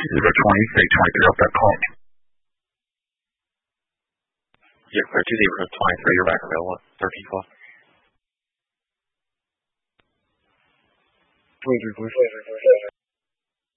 20, say 23 off that call. Yeah, clear 20, 23, you're back available at 13 o'clock. 23, please.